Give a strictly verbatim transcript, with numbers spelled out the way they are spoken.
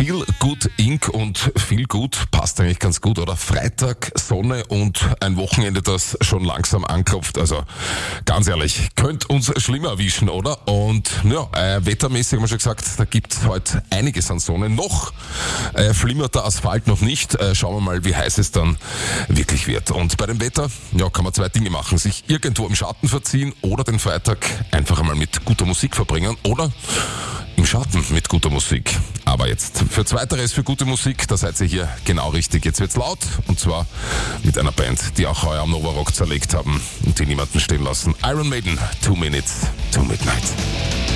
Feel Good Inc und Feel Good passt eigentlich ganz gut, oder? Freitag, Sonne und ein Wochenende, das schon langsam anklopft. Also ganz ehrlich, könnte uns schlimmer erwischen, oder? Und ja, äh, wettermäßig haben wir schon gesagt, da gibt's heute einiges an Sonne. Noch äh, flimmert der Asphalt noch nicht. Äh, schauen wir mal, wie heiß es dann wirklich wird. Und bei dem Wetter, ja, kann man zwei Dinge machen. Sich irgendwo im Schatten verziehen oder den Freitag einfach einmal mit guter Musik verbringen oder im Schatten mit guter Musik. Aber jetzt für Zweiteres, für gute Musik, da seid ihr hier genau richtig. Jetzt wird's laut und zwar mit einer Band, die auch heuer am Nova Rock zerlegt haben und die niemanden stehen lassen. Iron Maiden, Two Minutes to Midnight.